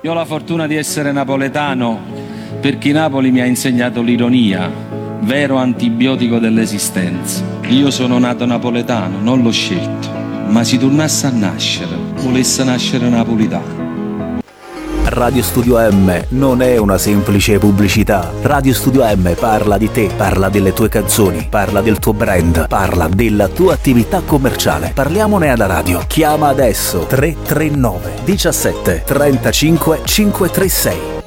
Io ho la fortuna di essere napoletano perché Napoli mi ha insegnato l'ironia, vero antibiotico dell'esistenza. Io sono nato napoletano, non l'ho scelto, ma si tornasse a nascere, volesse nascere napolitano. Radio Studio M non è una semplice pubblicità. Radio Studio M parla di te, parla delle tue canzoni, parla del tuo brand, parla della tua attività commerciale. Parliamone alla radio. Chiama adesso 339 17 35 536.